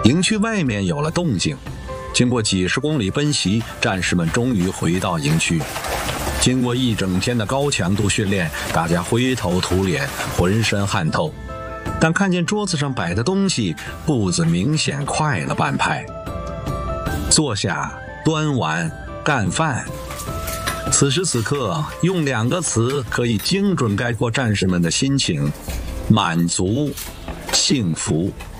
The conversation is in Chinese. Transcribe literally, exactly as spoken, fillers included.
营区外面有了动静，经过几十公里奔袭，战士们终于回到营区。经过一整天的高强度训练，大家灰头土脸，浑身汗透。但看见桌子上摆的东西，步子明显快了半拍。坐下，端碗，干饭。此时此刻，用两个词可以精准概括战士们的心情：满足、幸福。